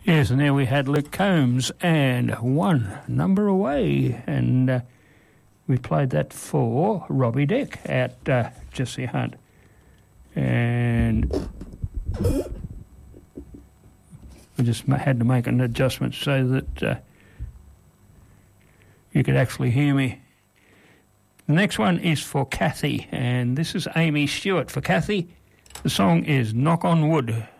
Yes, and there we had Luke Combs and One Number Away, and we played that for Robbie Dick at Jesse Hunt. And we just had to make an adjustment so that you could actually hear me. The next one is for Kathy, and this is Amy Stewart. For Kathy, the song is Knock on Wood.